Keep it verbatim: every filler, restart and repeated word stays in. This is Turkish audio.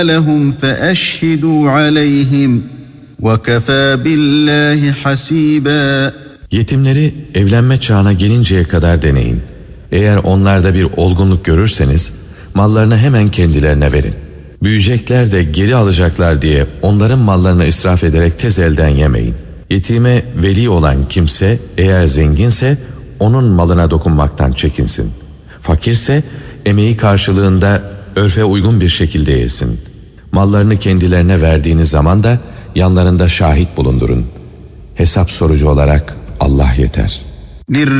لَهُمْ فَأَشْهِدُوا عَلَيْهِمْ وَكَفَى بِاللّٰهِ حَسِيبًا. Yetimleri evlenme çağına gelinceye kadar deneyin. Eğer onlarda bir olgunluk görürseniz mallarını hemen kendilerine verin. Büyüyecekler de geri alacaklar diye onların mallarını israf ederek tez elden yemeyin. Yetime veli olan kimse eğer zenginse onun malına dokunmaktan çekinsin. Fakirse emeği karşılığında örfe uygun bir şekilde yesin. Mallarını kendilerine verdiğiniz zaman da yanlarında şahit bulundurun. Hesap sorucu olarak Allah yeter.